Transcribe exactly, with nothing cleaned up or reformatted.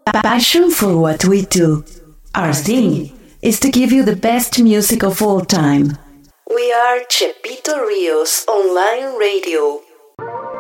passion for what we do. Our thing is to give you the best music of all time. We are Chepito Rios Online Radio.